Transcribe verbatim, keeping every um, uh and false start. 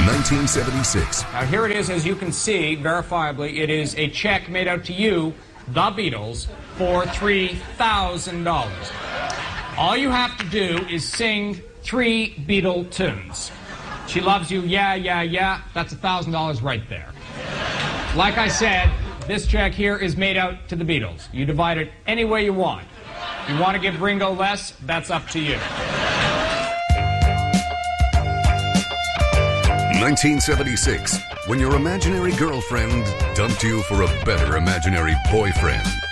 nineteen seventy-six. Now here it is, as you can see, verifiably, it is a check made out to you, the Beatles, for three thousand dollars. All you have to do is sing three Beatle tunes. She Loves You, Yeah, Yeah, Yeah, that's one thousand dollars right there. Like I said, this check here is made out to the Beatles. You divide it any way you want. If you want to give Ringo less, that's up to you. nineteen seventy-six, when your imaginary girlfriend dumped you for a better imaginary boyfriend.